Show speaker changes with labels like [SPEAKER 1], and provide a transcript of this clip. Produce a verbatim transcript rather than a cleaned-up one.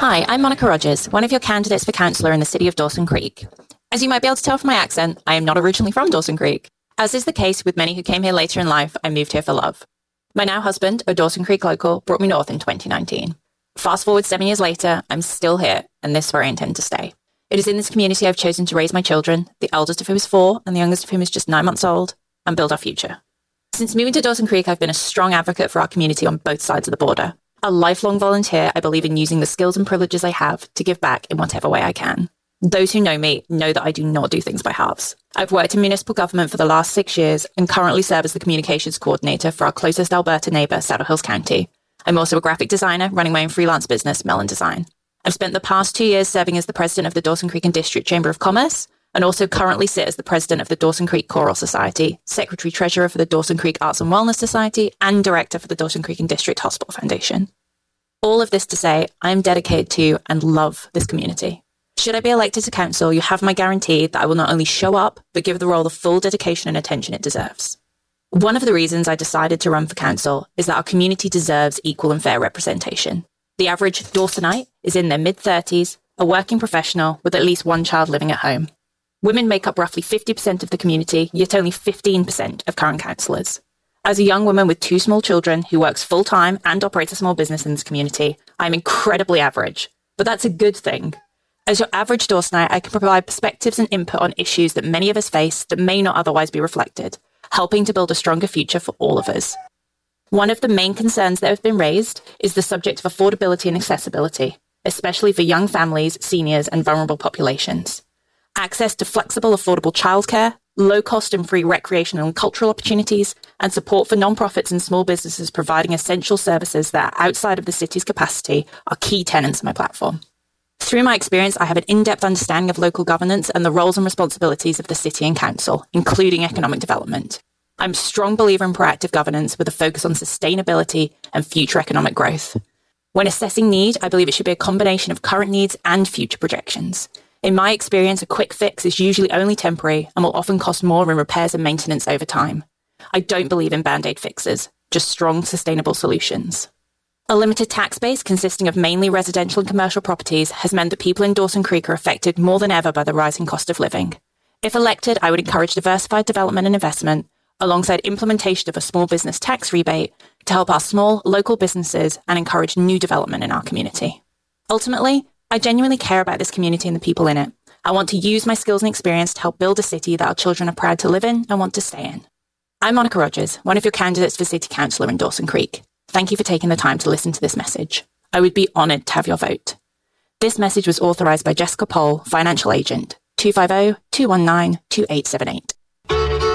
[SPEAKER 1] Hi, I'm Monica Rogers, one of your candidates for councillor in the city of Dawson Creek. As you might be able to tell from my accent, I am not originally from Dawson Creek. As is the case with many who came here later in life, I moved here for love. My now husband, a Dawson Creek local, brought me north in twenty nineteen. Fast forward seven years later, I'm still here, and this is where I intend to stay. It is in this community I've chosen to raise my children, the eldest of whom is four and the youngest of whom is just nine months old, and build our future. Since moving to Dawson Creek, I've been a strong advocate for our community on both sides of the border. A lifelong volunteer, I believe in using the skills and privileges I have to give back in whatever way I can. Those who know me know that I do not do things by halves. I've worked in municipal government for the last six years and currently serve as the communications coordinator for our closest Alberta neighbour, Saddle Hills County. I'm also a graphic designer running my own freelance business, Melon Design. I've spent the past two years serving as the president of the Dawson Creek and District Chamber of Commerce, and also currently sit as the president of the Dawson Creek Choral Society, secretary-treasurer for the Dawson Creek Arts and Wellness Society, and director for the Dawson Creek and District Hospital Foundation. All of this to say, I am dedicated to and love this community. Should I be elected to council, you have my guarantee that I will not only show up, but give the role the full dedication and attention it deserves. One of the reasons I decided to run for council is that our community deserves equal and fair representation. The average Dawsonite is in their mid-thirties, a working professional with at least one child living at home. Women make up roughly fifty percent of the community, yet only fifteen percent of current councillors. As a young woman with two small children who works full-time and operates a small business in this community, I'm incredibly average. But that's a good thing. As your average Dawsonite, I can provide perspectives and input on issues that many of us face that may not otherwise be reflected, helping to build a stronger future for all of us. One of the main concerns that have been raised is the subject of affordability and accessibility, especially for young families, seniors, and vulnerable populations. Access to flexible, affordable childcare, low-cost and free recreational and cultural opportunities, and support for non-profits and small businesses providing essential services that are outside of the city's capacity are key tenets of my platform. Through my experience, I have an in-depth understanding of local governance and the roles and responsibilities of the city and council, including economic development. I'm a strong believer in proactive governance with a focus on sustainability and future economic growth. When assessing need, I believe it should be a combination of current needs and future projections. In my experience, a quick fix is usually only temporary and will often cost more in repairs and maintenance over time. I don't believe in band-aid fixes, just strong, sustainable solutions. A limited tax base consisting of mainly residential and commercial properties has meant that people in Dawson Creek are affected more than ever by the rising cost of living. If elected, I would encourage diversified development and investment, alongside implementation of a small business tax rebate to help our small, local businesses and encourage new development in our community. Ultimately, I genuinely care about this community and the people in it. I want to use my skills and experience to help build a city that our children are proud to live in and want to stay in. I'm Monica Rogers, one of your candidates for City Councillor in Dawson Creek. Thank you for taking the time to listen to this message. I would be honoured to have your vote. This message was authorised by Jessica Pohl, Financial Agent, two five zero, two one nine, two eight seven eight.